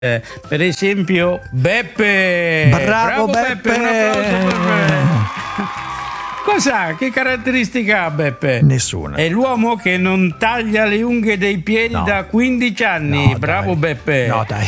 Per esempio Beppe. Bravo Beppe. Un applauso per me. Cos'ha? Che caratteristica ha Beppe? Nessuna. È l'uomo che non taglia le unghie dei piedi da 15 anni. No, bravo dai. Beppe. No, dai.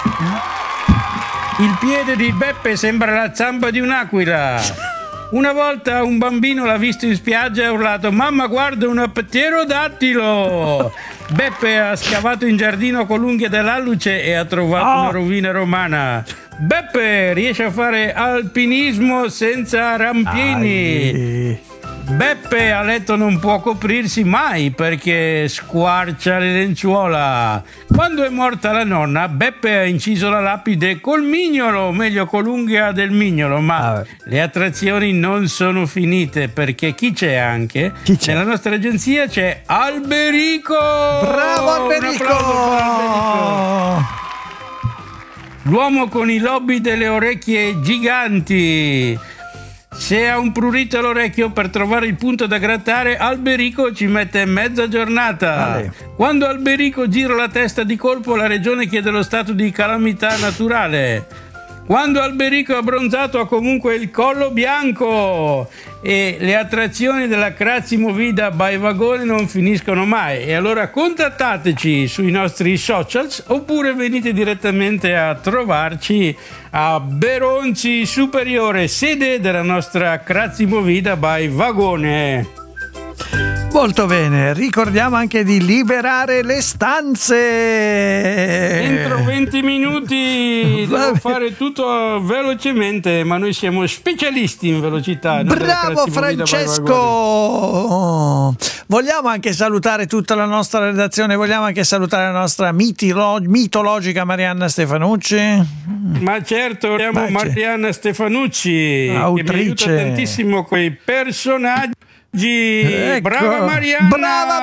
Il piede di Beppe sembra la zampa di un'aquila. Una volta un bambino l'ha visto in spiaggia e ha urlato: mamma, guarda, un pterodattilo! Beppe ha scavato in giardino con l'unghia dell'alluce e ha trovato una rovina romana. Beppe riesce a fare alpinismo senza rampini. Beppe a letto non può coprirsi mai perché squarcia le lenzuola. Quando è morta la nonna, Beppe ha inciso la lapide col mignolo, o meglio con l'unghia del mignolo, ma le attrazioni non sono finite, perché chi c'è anche? Chi c'è? Nella nostra agenzia c'è Alberico! Bravo Alberico! Un applauso per Alberico! L'uomo con i lobi delle orecchie giganti. Se ha un prurito all'orecchio, per trovare il punto da grattare, Alberico ci mette mezza giornata. Quando Alberico gira la testa di colpo, la regione chiede lo stato di calamità naturale. Quando Alberico è abbronzato, ha comunque il collo bianco. E le attrazioni della Crazy Movida by Vagone non finiscono mai. E allora contattateci sui nostri socials oppure venite direttamente a trovarci a Beronzi Superiore, sede della nostra Crazy Movida by Vagone. Molto bene, ricordiamo anche di liberare le stanze. Entro 20 minuti devo fare tutto velocemente, ma noi siamo specialisti in velocità. Bravo Francesco! Vogliamo anche salutare tutta la nostra redazione, vogliamo anche salutare la nostra mitologica Marianna Stefanucci. Ma certo, abbiamo Marianna Stefanucci, autrice, che mi aiuta tantissimo quei personaggi. Ecco. Brava Marianna! Brava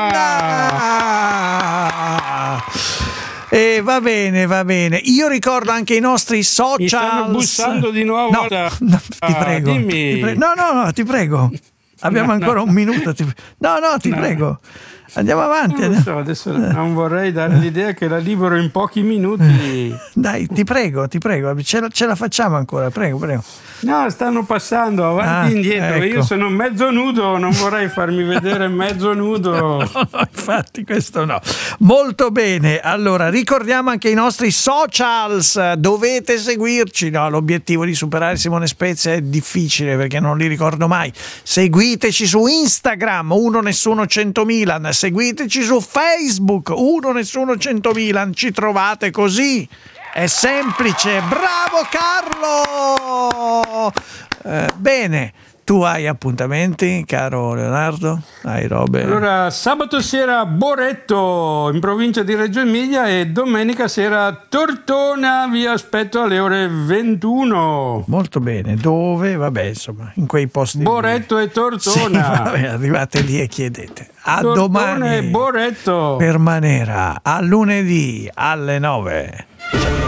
Marianna! E va bene. Io ricordo anche i nostri social. Mi stanno bussando di nuovo. No, ti prego. Dimmi. No, ti prego. Abbiamo ancora un minuto. Ti prego. Andiamo avanti. Non lo so, adesso non vorrei dare l'idea che la libero in pochi minuti. Dai, ti prego, ce la facciamo ancora, prego. No, stanno passando avanti e indietro. Ecco. Io sono mezzo nudo, non vorrei farmi vedere mezzo nudo. No, infatti questo no. Molto bene, allora ricordiamo anche i nostri socials, dovete seguirci. No, l'obiettivo di superare Simone Spezia è difficile perché non li ricordo mai. Seguiteci su Instagram, Uno Nessuno 100 Milan, seguiteci su Facebook, Uno Nessuno 100 Milan, ci trovate così. È semplice, bravo Carlo! Bene, tu hai appuntamenti, caro Leonardo? Hai robe? Allora, sabato sera a Boretto, in provincia di Reggio Emilia, e domenica sera a Tortona, vi aspetto alle ore 21. Molto bene, dove? Vabbè, insomma, in quei posti. Boretto e Tortona. Sì, vabbè, arrivate lì e chiedete. A Tortona domani e Boretto. per Manera, a lunedì alle 9. Ciao.